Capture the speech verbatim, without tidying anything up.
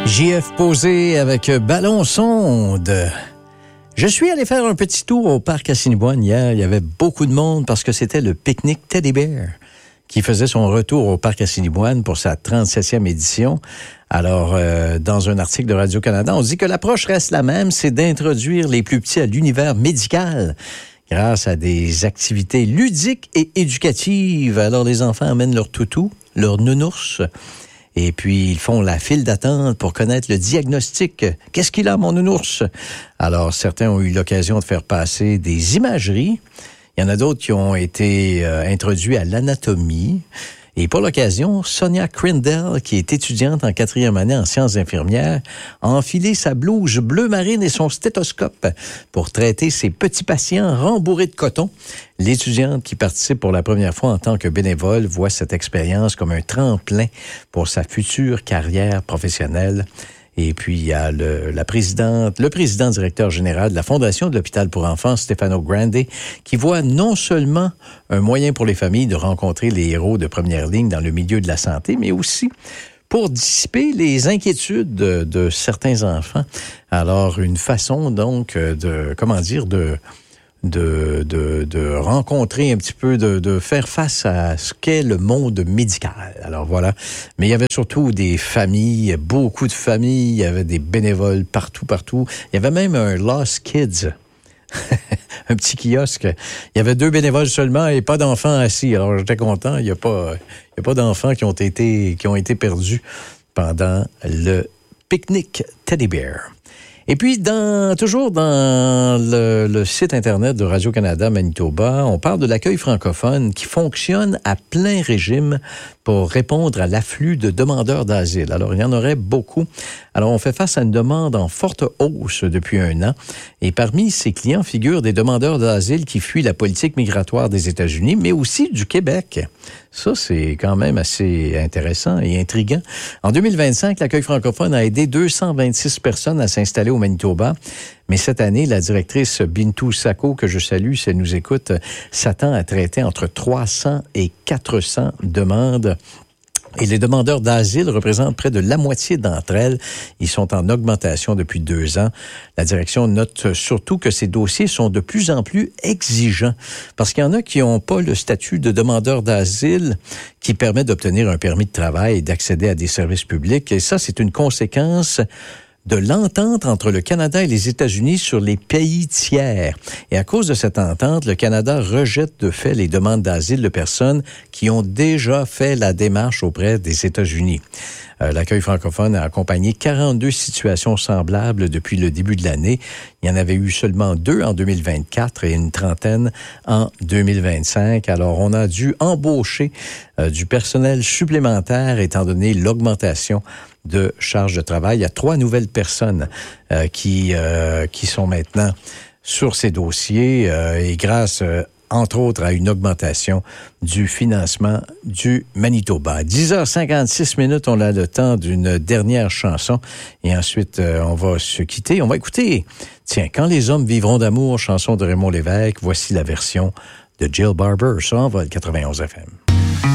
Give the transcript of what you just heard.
J F Posé avec Ballon Sonde. Je suis allé faire un petit tour au parc Assiniboine hier. Il y avait beaucoup de monde parce que c'était le pique-nique Teddy Bear qui faisait son retour au parc Assiniboine pour sa trente-septième édition. Alors, euh, dans un article de Radio-Canada, on dit que l'approche reste la même, c'est d'introduire les plus petits à l'univers médical grâce à des activités ludiques et éducatives. Alors, les enfants amènent leur toutou, leur nounours, et puis ils font la file d'attente pour connaître le diagnostic. Qu'est-ce qu'il a, mon nounours? Alors, certains ont eu l'occasion de faire passer des imageries. Il y en a d'autres qui ont été euh, introduits à l'anatomie. Et pour l'occasion, Sonia Crindell, qui est étudiante en quatrième année en sciences infirmières, a enfilé sa blouse bleu marine et son stéthoscope pour traiter ses petits patients rembourrés de coton. L'étudiante qui participe pour la première fois en tant que bénévole voit cette expérience comme un tremplin pour sa future carrière professionnelle. Et puis, il y a le, la présidente, le président directeur général de la Fondation de l'Hôpital pour enfants, Stefano Grande, qui voit non seulement un moyen pour les familles de rencontrer les héros de première ligne dans le milieu de la santé, mais aussi pour dissiper les inquiétudes de, de certains enfants. Alors, une façon, donc, de, comment dire, de... De, de, de rencontrer un petit peu, de, de faire face à ce qu'est le monde médical. Alors voilà. Mais il y avait surtout des familles, beaucoup de familles, il y avait des bénévoles partout, partout. Il y avait même un Lost Kids, un petit kiosque. Il y avait deux bénévoles seulement et pas d'enfants assis. Alors j'étais content, il n'y a pas, il y a pas d'enfants qui ont été, qui ont été perdus pendant le pique-nique Teddy Bear. Et puis, dans, toujours dans le, le site Internet de Radio-Canada Manitoba, on parle de l'accueil francophone qui fonctionne à plein régime pour répondre à l'afflux de demandeurs d'asile. Alors, il y en aurait beaucoup. Alors, on fait face à une demande en forte hausse depuis un an. Et parmi ces clients figurent des demandeurs d'asile qui fuient la politique migratoire des États-Unis, mais aussi du Québec. Ça, c'est quand même assez intéressant et intriguant. En deux mille vingt-cinq, l'accueil francophone a aidé deux cent vingt-six personnes à s'installer au Manitoba. Mais cette année, la directrice Bintou Sacco, que je salue si elle nous écoute, s'attend à traiter entre trois cents et quatre cents demandes. Et les demandeurs d'asile représentent près de la moitié d'entre elles. Ils sont en augmentation depuis deux ans. La direction note surtout que ces dossiers sont de plus en plus exigeants parce qu'il y en a qui n'ont pas le statut de demandeur d'asile qui permet d'obtenir un permis de travail et d'accéder à des services publics. Et ça, c'est une conséquence de l'entente entre le Canada et les États-Unis sur les pays tiers. Et à cause de cette entente, le Canada rejette de fait les demandes d'asile de personnes qui ont déjà fait la démarche auprès des États-Unis. Euh, l'accueil francophone a accompagné quarante-deux situations semblables depuis le début de l'année. Il y en avait eu seulement deux en deux mille vingt-quatre et une trentaine en deux mille vingt-cinq. Alors, on a dû embaucher euh, du personnel supplémentaire étant donné l'augmentation de charge de travail. Il y a trois nouvelles personnes euh, qui euh, qui sont maintenant sur ces dossiers euh, et grâce, euh, entre autres, à une augmentation du financement du Manitoba. dix heures cinquante-six minutes, on a le temps d'une dernière chanson et ensuite euh, on va se quitter. On va écouter, tiens, Quand les hommes vivront d'amour, chanson de Raymond Lévesque. Voici la version de Jill Barber, ça en vol quatre-vingt-onze F M.